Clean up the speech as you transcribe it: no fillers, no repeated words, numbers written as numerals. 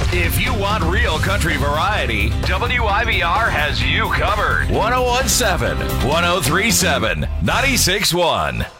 If you want real country variety, WIBR has you covered. 1017, 1037, 96.1.